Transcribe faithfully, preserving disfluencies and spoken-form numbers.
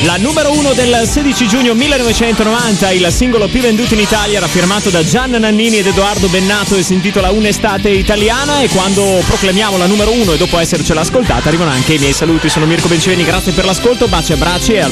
La numero uno del sedici giugno millenovecentonovanta, il singolo più venduto in Italia, era firmato da Gian Nannini ed Edoardo Bennato e si intitola Un'estate italiana. E quando proclamiamo la numero uno e dopo essercela ascoltata arrivano anche i miei saluti. Sono Mirko Bencini, grazie per l'ascolto, baci e abbracci e al